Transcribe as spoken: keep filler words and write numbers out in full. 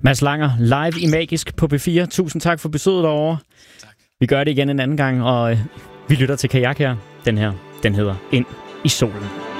Mads Langer, live i Magisk på P fire. Tusind tak for besøget derovre. Tak. Vi gør det igen en anden gang, og vi lytter til Kajak her. Den her, den hedder Ind i solen.